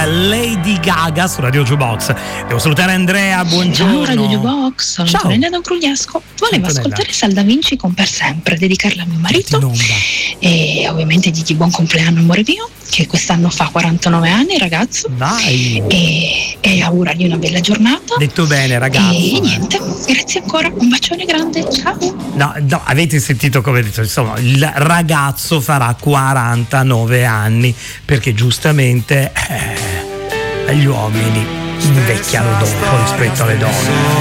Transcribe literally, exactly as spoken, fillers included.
Lady Gaga su Radio Jukebox. Devo salutare Andrea, buongiorno. Ciao Radio Jukebox, sono Ciao. Antonella da Grugliasco. Volevo Antonella. ascoltare Sal Da Vinci con Per Sempre, dedicarla a mio marito e ovviamente dirgli buon compleanno amore mio, che quest'anno fa quarantanove anni, ragazzo. Dai. E, e augurargli una bella giornata. Detto bene, ragazzo. E niente, grazie ancora, un bacione grande, ciao. No, no, avete sentito come ho detto, insomma, il ragazzo farà quarantanove anni, perché giustamente eh, gli uomini invecchiano dopo rispetto alle donne.